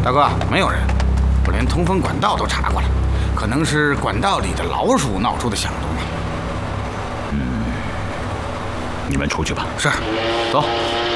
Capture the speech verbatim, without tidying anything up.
大哥，没有人，我连通风管道都查过了，可能是管道里的老鼠闹出的响动吧。 嗯，你们出去吧。 是， 走。